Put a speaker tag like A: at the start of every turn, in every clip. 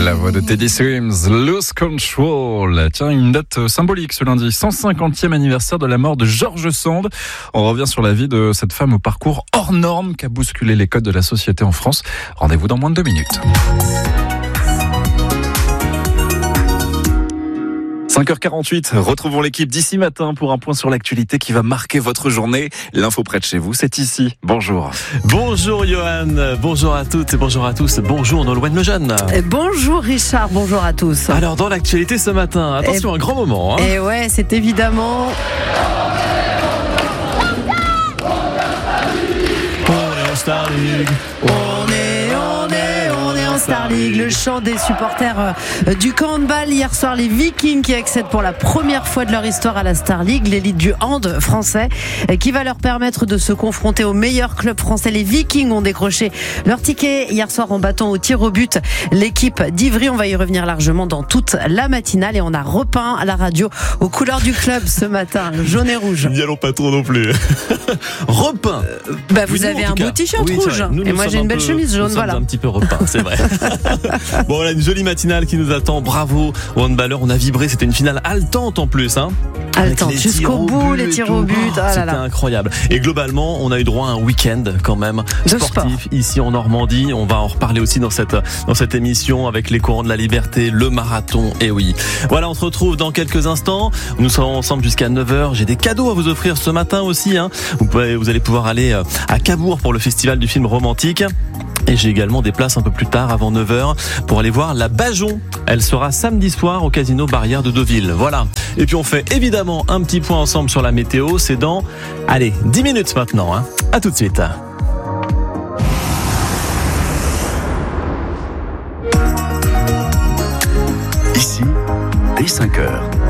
A: La voix de Teddy Swims, Lose Control. Tiens, une date symbolique ce lundi, 150e anniversaire de la mort de George Sand. On revient sur la vie de cette femme au parcours hors norme qui a bousculé les codes de la société en France. Rendez-vous dans moins de 2 minutes. 5h48, retrouvons l'équipe d'ici matin pour un point sur l'actualité qui va marquer votre journée. L'info près de chez vous, c'est ici. Bonjour.
B: Bonjour Johan, bonjour à toutes et bonjour à tous. Bonjour Nolwenn Lejeune.
C: Bonjour Richard, bonjour à tous.
B: Alors dans l'actualité ce matin, attention, un grand moment.
C: Et ouais, c'est évidemment...
B: On est en Star League.
C: On est en Star League, le chant des supporters du handball. Hier soir, les Vikings qui accèdent pour la première fois de leur histoire à la Star League, l'élite du hand français, qui va leur permettre de se confronter aux meilleurs clubs français. Les Vikings ont décroché leur ticket hier soir en battant au tir au but l'équipe d'Ivry. On va y revenir largement dans toute la matinale et on a repeint à la radio aux couleurs du club ce matin, jaune et rouge.
B: N'y allons pas trop non plus. Repeint.
C: Vous avez un beau t-shirt rouge et moi j'ai une belle chemise jaune. Voilà.
B: Un petit peu repeint, c'est vrai. Bon, voilà une jolie matinale qui nous attend. Bravo aux handballeurs, on a vibré. C'était une finale haletante en plus,
C: haletante jusqu'au bout, les tirs au but.
B: C'était incroyable. Et globalement, on a eu droit à un week-end quand même sportif ici en Normandie. On va en reparler aussi dans cette émission avec les courants de la liberté, le marathon. Et oui. Voilà, on se retrouve dans quelques instants. Nous serons ensemble jusqu'à 9h. J'ai des cadeaux à vous offrir ce matin aussi. Vous allez pouvoir aller à Cabourg pour le festival du film romantique. Et j'ai également des places un peu plus tard, avant 9h, pour aller voir la Bajon. Elle sera samedi soir au Casino Barrière de Deauville. Voilà. Et puis on fait évidemment un petit point ensemble sur la météo. C'est dans, 10 minutes maintenant. À tout de suite.
D: Ici, dès 5h.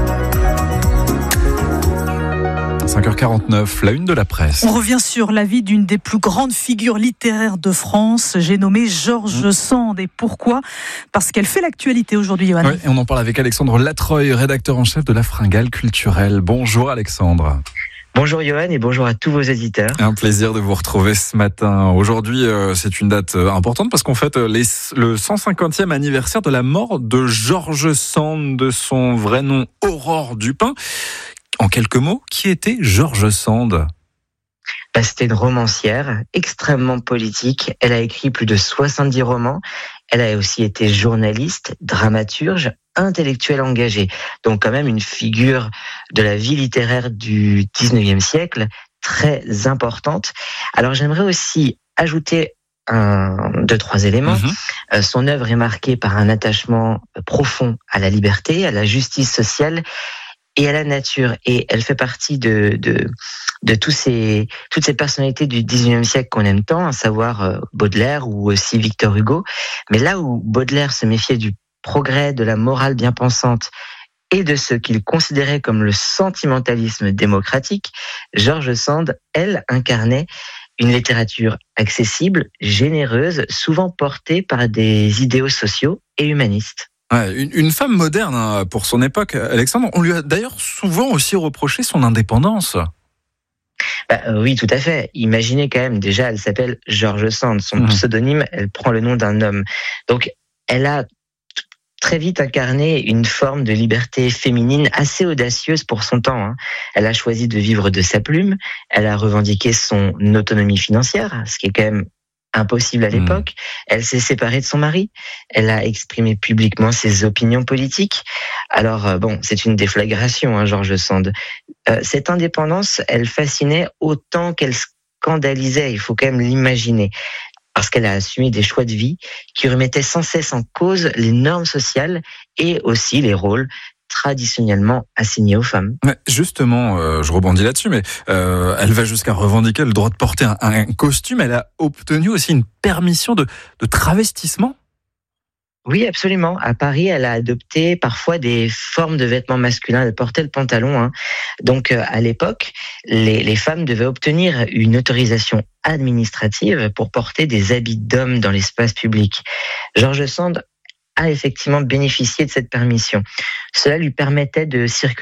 A: 5h49, la une de la presse.
E: On revient sur la vie d'une des plus grandes figures littéraires de France. J'ai nommé George Sand. Et pourquoi ? Parce qu'elle fait l'actualité aujourd'hui, Johan.
A: Oui, et on en parle avec Alexandre Latreuil, rédacteur en chef de la Fringale culturelle. Bonjour Alexandre.
F: Bonjour Johan et bonjour à tous vos auditeurs.
A: Un plaisir de vous retrouver ce matin. Aujourd'hui, c'est une date importante parce qu'on fête le 150e anniversaire de la mort de George Sand, de son vrai nom Aurore Dupin. En quelques mots, qui était George Sand ?
F: C'était une romancière extrêmement politique. Elle a écrit plus de 70 romans. Elle a aussi été journaliste, dramaturge, intellectuelle engagée. Donc quand même une figure de la vie littéraire du 19e siècle très importante. Alors j'aimerais aussi ajouter 2-3 éléments. Son œuvre est marquée par un attachement profond à la liberté, à la justice sociale et à la nature. Et elle fait partie de toutes ces personnalités du 19e siècle qu'on aime tant, à savoir Baudelaire ou aussi Victor Hugo. Mais là où Baudelaire se méfiait du progrès, de la morale bien pensante et de ce qu'il considérait comme le sentimentalisme démocratique, George Sand, elle, incarnait une littérature accessible, généreuse, souvent portée par des idéaux sociaux et humanistes.
A: Ouais, une femme moderne pour son époque, Alexandre. On lui a d'ailleurs souvent aussi reproché son indépendance.
F: Oui, tout à fait. Imaginez quand même, déjà, elle s'appelle George Sand. Son pseudonyme, elle prend le nom d'un homme. Donc, elle a très vite incarné une forme de liberté féminine assez audacieuse pour son temps. Elle a choisi de vivre de sa plume. Elle a revendiqué son autonomie financière, ce qui est quand même impossible à l'époque. Elle s'est séparée de son mari. Elle a exprimé publiquement ses opinions politiques. Alors, c'est une déflagration, George Sand. Cette indépendance, elle fascinait autant qu'elle scandalisait. Il faut quand même l'imaginer. Parce qu'elle a assumé des choix de vie qui remettaient sans cesse en cause les normes sociales et aussi les rôles traditionnellement assignés aux femmes.
A: Justement, je rebondis là-dessus, mais elle va jusqu'à revendiquer le droit de porter un costume. Elle a obtenu aussi une permission de travestissement.
F: Oui, absolument. À Paris, elle a adopté parfois des formes de vêtements masculins. Elle portait le pantalon. Donc, à l'époque, les femmes devaient obtenir une autorisation administrative pour porter des habits d'hommes dans l'espace public. George Sand a effectivement bénéficié de cette permission. Cela lui permettait de circuler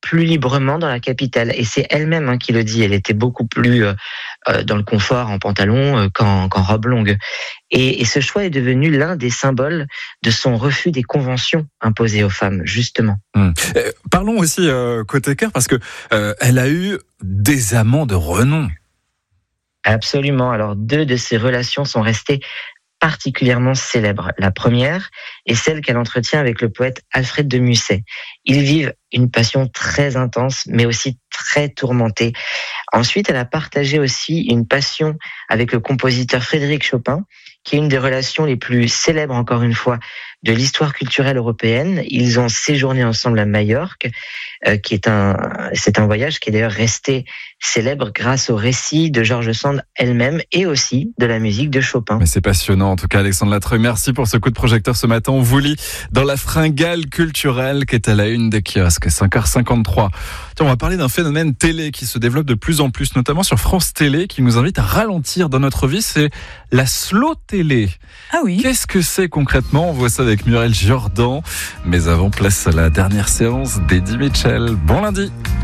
F: plus librement dans la capitale. Et c'est elle-même qui le dit. Elle était beaucoup plus dans le confort en pantalon qu'en robe longue. Et ce choix est devenu l'un des symboles de son refus des conventions imposées aux femmes, justement.
A: Parlons aussi côté cœur, parce que elle a eu des amants de renom.
F: Absolument. Alors, 2 de ces relations sont restées particulièrement célèbre. La première est celle qu'elle entretient avec le poète Alfred de Musset. Ils vivent une passion très intense, mais aussi très tourmentée. Ensuite, elle a partagé aussi une passion avec le compositeur Frédéric Chopin, qui est une des relations les plus célèbres, encore une fois, de l'histoire culturelle européenne. Ils ont séjourné ensemble à Majorque, c'est un voyage qui est d'ailleurs resté célèbre grâce au récit de George Sand elle-même et aussi de la musique de Chopin.
A: Mais c'est passionnant en tout cas, Alexandre Latreuil. Merci pour ce coup de projecteur ce matin. On vous lit dans la fringale culturelle qui est à la une des kiosques, 5h53. Tiens, on va parler d'un phénomène télé qui se développe de plus en plus, notamment sur France Télé, qui nous invite à ralentir dans notre vie. C'est la slow télé.
E: Ah oui.
A: Qu'est-ce que c'est concrètement? On voit ça avec Muriel Jordan. Mais avant, place à la dernière séance d'Eddie Mitchell. Bon lundi.